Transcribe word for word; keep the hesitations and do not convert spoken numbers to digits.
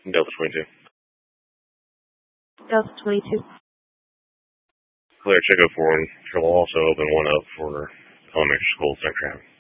Delta twenty-two. Delta twenty-two. Clear, check up for one. We'll also open one up for elementary school section.